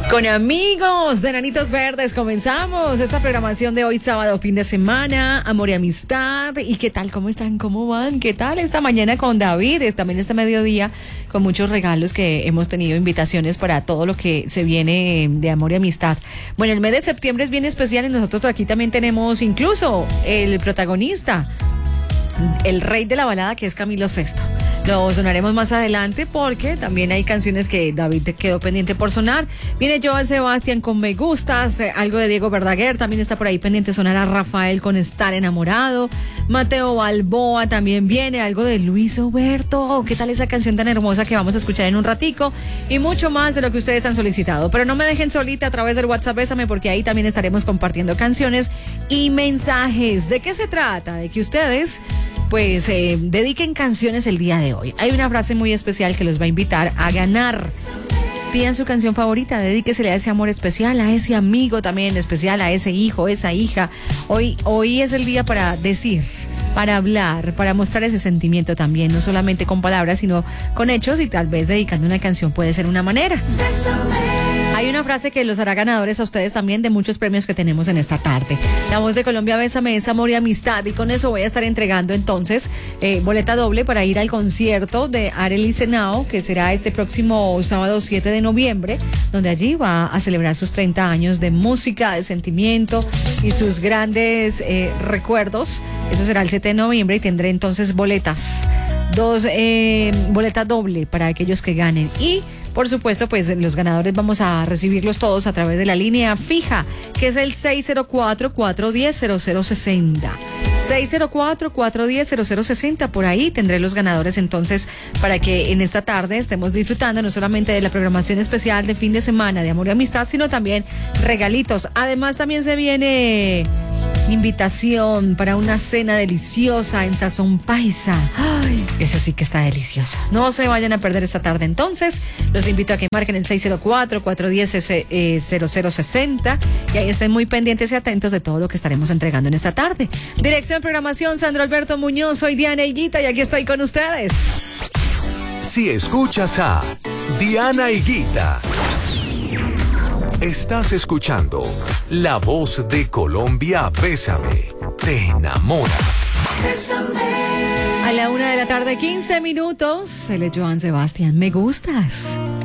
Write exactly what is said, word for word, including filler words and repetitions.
Con amigos de Nanitos Verdes comenzamos esta programación de hoy sábado, fin de semana, amor y amistad. ¿Y qué tal? ¿Cómo están? ¿Cómo van? ¿Qué tal esta mañana con David? También este mediodía con muchos regalos que hemos tenido, invitaciones para todo lo que se viene de amor y amistad. Bueno, el mes de septiembre es bien especial y nosotros aquí también tenemos incluso el protagonista, el rey de la balada, que es Camilo Sesto. Lo sonaremos más adelante porque también hay canciones que David te quedó pendiente por sonar. Viene Joan Sebastián con Me Gustas, eh, algo de Diego Verdaguer, también está por ahí pendiente sonar a Rafael con Estar Enamorado. Mateo Balboa también viene, algo de Luis Oberto. ¿Qué tal esa canción tan hermosa que vamos a escuchar en un ratico? Y mucho más de lo que ustedes han solicitado. Pero no me dejen solita a través del WhatsApp Bésame, porque ahí también estaremos compartiendo canciones y mensajes. ¿De qué se trata? De que ustedes pues eh, dediquen canciones el día de hoy. Hay una frase muy especial que los va a invitar a ganar. Pidan su canción favorita, dedíquesele a ese amor especial, a ese amigo también especial, a ese hijo, esa hija. Hoy, hoy es el día para decir, para hablar, para mostrar ese sentimiento también, no solamente con palabras, sino con hechos, y tal vez dedicando una canción puede ser una manera. Hay una frase que los hará ganadores a ustedes también de muchos premios que tenemos en esta tarde. La Voz de Colombia Bésame es amor y amistad, y con eso voy a estar entregando entonces eh, boleta doble para ir al concierto de Arely Senao, que será este próximo sábado siete de noviembre, donde allí va a celebrar sus treinta años de música, de sentimiento y sus grandes eh, recuerdos. Eso será el siete de noviembre y tendré entonces boletas, dos eh, boletas doble para aquellos que ganen. Y por supuesto, pues los ganadores vamos a recibirlos todos a través de la línea fija, que es el seis cero cuatro, cuatro uno cero, cero cero seis cero. seis cero cuatro, cuatro uno cero, cero cero seis cero. Por ahí tendré los ganadores entonces para que en esta tarde estemos disfrutando no solamente de la programación especial de fin de semana de amor y amistad, sino también regalitos. Además, también se viene invitación para una cena deliciosa en Sazón Paisa. Ay, ese sí que está delicioso. No se vayan a perder esta tarde entonces. Los invito a que marquen el seis cero cuatro, cuatro uno cero, cero cero seis cero y ahí estén muy pendientes y atentos de todo lo que estaremos entregando en esta tarde. Dirección, programación, Sandro Alberto Muñoz, soy Diana Higuita y aquí estoy con ustedes. Si escuchas a Diana Higuita, estás escuchando La Voz de Colombia Bésame, te enamora. A la una de la tarde, quince minutos, él es Joan Sebastián. Me gustas.